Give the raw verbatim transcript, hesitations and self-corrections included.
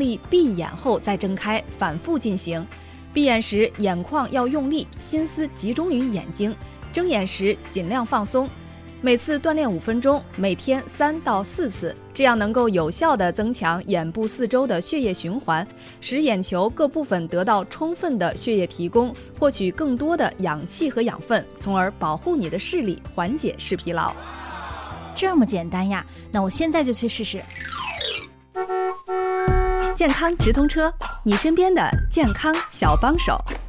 力闭眼后再睁开，反复进行。闭眼时眼眶要用力，心思集中于眼睛，睁眼时尽量放松。每次锻炼五分钟，每天三到四次，这样能够有效地增强眼部四周的血液循环，使眼球各部分得到充分的血液提供，获取更多的氧气和养分，从而保护你的视力，缓解视疲劳。 这么简单呀，那我现在就去试试。 健康直通车，你身边的健康小帮手。